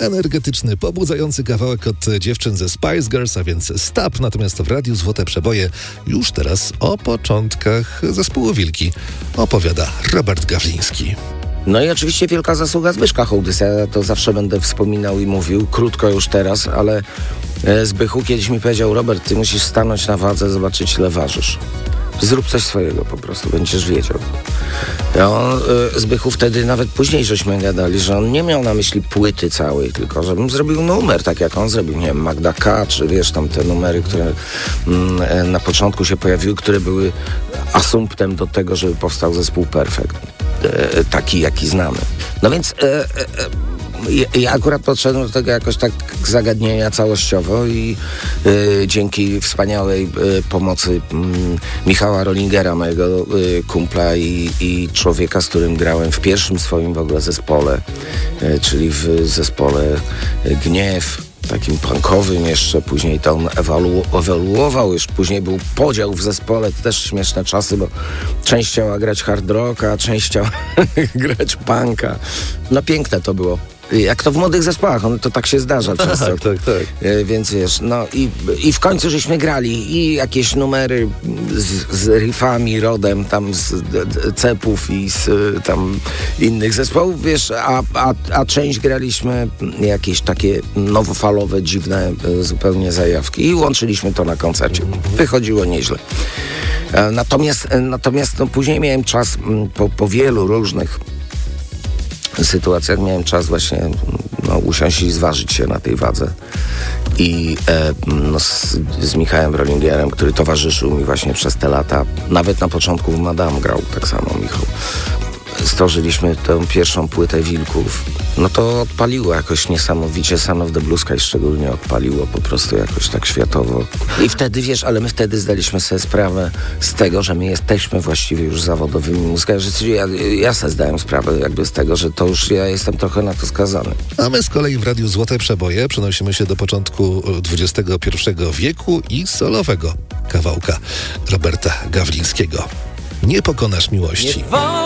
Energetyczny, pobudzający kawałek od dziewczyn ze Spice Girls, a więc Stop. Natomiast w Radiu Złote Przeboje już teraz o początkach zespołu Wilki opowiada Robert Gawliński. No i oczywiście wielka zasługa Zbyszka Hołdysa. Ja to zawsze będę wspominał i mówił, krótko już teraz, ale Zbychu kiedyś mi powiedział: Robert, ty musisz stanąć na wadze, zobaczyć, ile ważysz. Zrób coś swojego po prostu, będziesz wiedział. Zbychu wtedy, nawet później żeśmy gadali, że on nie miał na myśli płyty całej, tylko żebym zrobił numer, tak jak on zrobił, nie wiem, Magda K, czy wiesz, tam te numery, które na początku się pojawiły, które były asumptem do tego, żeby powstał zespół Perfekt, taki jaki znamy. No więc ja akurat podszedłem do tego jakoś tak zagadnienia całościowo i dzięki wspaniałej pomocy Michała Rollingera, mojego kumpla i człowieka, z którym grałem w pierwszym swoim w ogóle zespole, czyli w zespole Gniew, takim punkowym jeszcze, później to on ewoluował, już później był podział w zespole, to też śmieszne czasy, bo część chciała grać hard rocka, część chciała grać punka. No piękne to było. Jak to w młodych zespołach, to tak się zdarza często. Tak. Więc wiesz, no i w końcu żeśmy grali i jakieś numery z riffami rodem tam z Cepów i z tam innych zespołów, wiesz, a część graliśmy jakieś takie nowofalowe, dziwne zupełnie zajawki i łączyliśmy to na koncercie. Wychodziło nieźle. Natomiast no, później miałem czas po wielu różnych sytuacjach, miałem czas właśnie usiąść i zważyć się na tej wadze. I z Michałem Rollingerem, który towarzyszył mi właśnie przez te lata, nawet na początku w Madame grał tak samo Michał. Stworzyliśmy tę pierwszą płytę Wilków. No to odpaliło jakoś niesamowicie. Son of the Blue Sky szczególnie odpaliło po prostu jakoś tak światowo. I wtedy, wiesz, ale my wtedy zdaliśmy sobie sprawę z tego, że my jesteśmy właściwie już zawodowymi muzykarzami. Ja sobie zdałem sprawę jakby z tego, że to już ja jestem trochę na to skazany. A my z kolei w Radiu Złote Przeboje przenosimy się do początku XXI wieku i solowego kawałka Roberta Gawlińskiego. Nie pokonasz miłości.